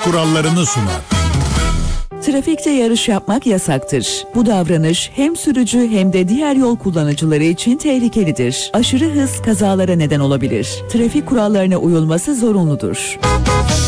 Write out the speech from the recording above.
kurallarını sunar. Trafikte yarış yapmak yasaktır. Bu davranış hem sürücü hem de diğer yol kullanıcıları için tehlikelidir. Aşırı hız kazalara neden olabilir. Trafik kurallarına uyulması zorunludur.